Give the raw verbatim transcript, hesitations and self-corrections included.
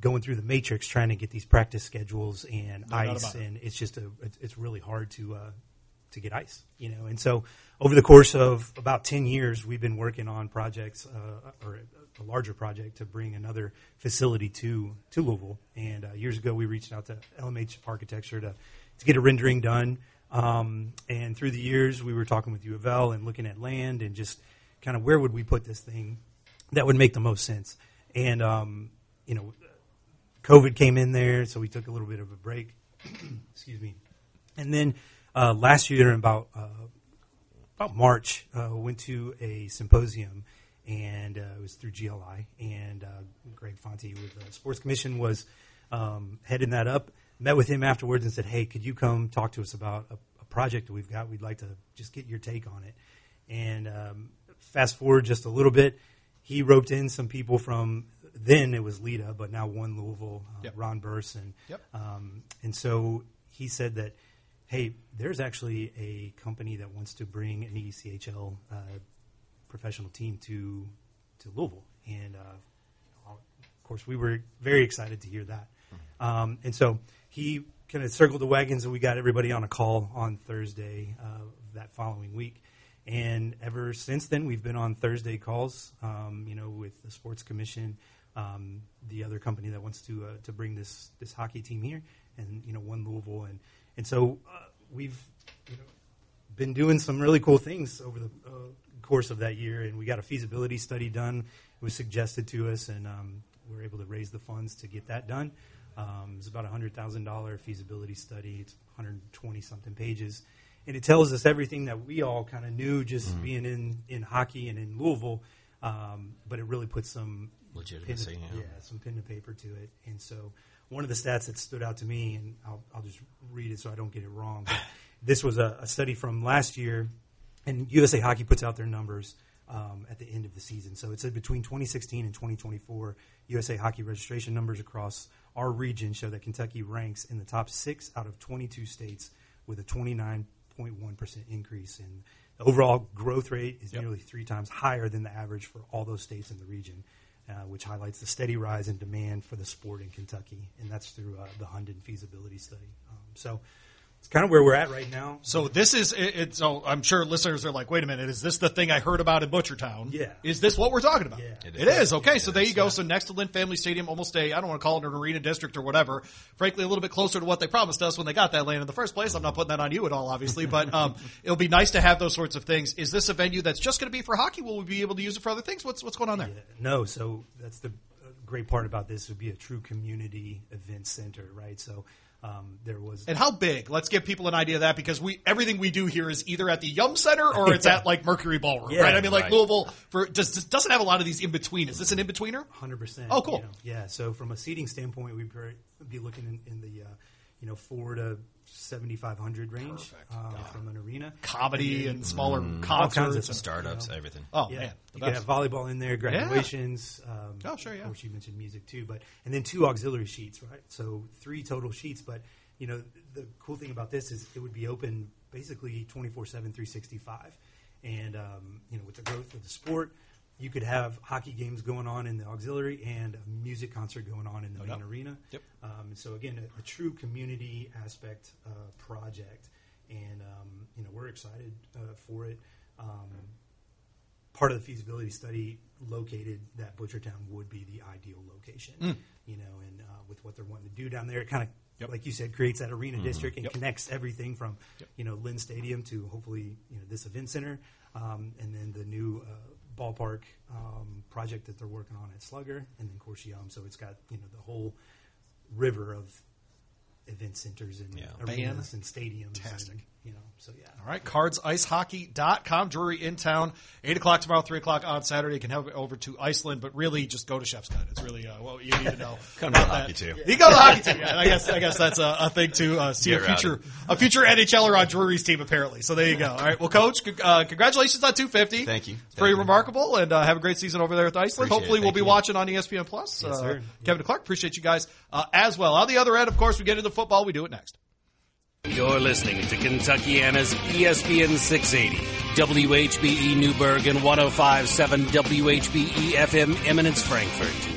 going through the matrix trying to get these practice schedules and no ice, and it's just a it's really hard to uh, to get ice, you know. And so over the course of about ten years, we've been working on projects uh, or a larger project to bring another facility to to Louisville. And uh, years ago, we reached out to L M H Architecture to to get a rendering done. Um, and through the years, we were talking with U of L and looking at land and just kind of where would we put this thing that would make the most sense. And, um, you know, COVID came in there, so we took a little bit of a break. Excuse me. And then uh, last year in about, uh, about March, uh, went to a symposium, and uh, it was through G L I. And uh, Greg Fonte with the Sports Commission was um, heading that up. Met with him afterwards and said, hey, could you come talk to us about a, a project that we've got? We'd like to just get your take on it. And um, fast forward just a little bit, he roped in some people from, then it was Lita, but now One Louisville, uh, yep. Ron Burson. Yep. Um, and so he said that, hey, there's actually a company that wants to bring an E C H L uh, professional team to to Louisville. And, uh, of course, we were very excited to hear that. Mm-hmm. Um, and so he kind of circled the wagons, and we got everybody on a call on Thursday uh, that following week. And ever since then, we've been on Thursday calls, um, you know, with the Sports Commission, um, the other company that wants to uh, to bring this this hockey team here, and, you know, One Louisville. And, and so uh, we've you know, been doing some really cool things over the uh, course of that year, and we got a feasibility study done. It was suggested to us, and um, we were able to raise the funds to get that done. Um, it's about a one hundred thousand dollars feasibility study. It's one hundred twenty-something pages. And it tells us everything that we all kind of knew just mm-hmm. being in, in hockey and in Louisville, um, but it really puts some legitimacy, pen to, yeah. yeah, some pen to paper to it. And so one of the stats that stood out to me, and I'll, I'll just read it so I don't get it wrong, but this was a, a study from last year, and U S A Hockey puts out their numbers um, at the end of the season. So it said between twenty sixteen and twenty twenty-four, U S A Hockey registration numbers across our region show that Kentucky ranks in the top six out of twenty-two states with a twenty-nine point one percent increase. And the overall growth rate is yep. nearly three times higher than the average for all those states in the region, uh, which highlights the steady rise in demand for the sport in Kentucky. And that's through uh, the Hunden feasibility study. Um, so it's kind of where we're at right now. So this is it, it's. So I'm sure listeners are like, "Wait a minute, is this the thing I heard about in Butchertown? Yeah. Is this what we're talking about? Yeah. It, it is. is. Okay, yeah, so there you go. yeah. So next to Lynn Family Stadium, almost a I don't want to call it an arena district or whatever. Frankly, a little bit closer to what they promised us when they got that land in the first place. I'm not putting that on you at all, obviously, but um, it'll be nice to have those sorts of things. Is this a venue that's just going to be for hockey? Will we be able to use it for other things? What's what's going on there? Yeah. No. So that's the great part about this. Would be a true community event center, right? So. Um, there was, and how big? Let's give people an idea of that, because we everything we do here is either at the Yum Center or it's at like Mercury Ballroom, yeah, right? I mean, like right. Louisville for just doesn't have a lot of these in between. Is this an in betweener? one hundred percent. Oh, cool. You know, yeah. So from a seating standpoint, we'd be looking in, in the uh, you know four to seventy-five hundred range uh, from an arena. Comedy and, and smaller mm, concerts, all kinds of and startups, you know. everything. Oh yeah. man, you could have volleyball in there, graduations. Yeah. Um, oh sure, yeah. Of course, you mentioned music too, but and then two auxiliary sheets, right? So three total sheets, but. You know, the cool thing about this is it would be open basically twenty-four seven, three sixty-five. And, um, you know, with the growth of the sport, you could have hockey games going on in the auxiliary and a music concert going on in the no main doubt. arena. Yep. Um, and so, again, a, a true community aspect uh, project. And, um, you know, we're excited uh, for it. Um, part of the feasibility study located that Butchertown would be the ideal location, mm. you know, and uh, with what they're wanting to do down there, it kind of, Yep. like you said, creates that arena mm-hmm. district and yep. connects everything from, yep. you know, Lynn Stadium to hopefully, you know, this event center, um, and then the new uh, ballpark um, project that they're working on at Slugger, and then Course Yum. So it's got, you know, the whole river of event centers and yeah. arenas Fan. and stadiums. Fantastic. And, you know, so yeah. All right, cards ice hockey dot com, Drury in town, eight o'clock tomorrow, three o'clock on Saturday. You can head over to Iceland, but really just go to Chef's Cut. It's really uh, what you need to know. Come to hockey, too. You go to hockey, too. Yeah, and I guess I guess that's a, a thing to uh, see Get a future a future NHLer on Drury's team, apparently. So there you go. All right, well, Coach, uh, congratulations on two fifty. Thank you. It's pretty Thank remarkable, and uh, have a great season over there at Iceland. Appreciate Hopefully it. we'll Thank be you. watching on E S P N Plus. Yes, uh, sir. Kevin and Clark, appreciate you guys uh, as well. On the other end, of course, we get into football. We do it next. You're listening to Kentuckiana's E S P N six eighty, W H B E Newburgh, and one oh five point seven W H B E F M Eminence Frankfurt.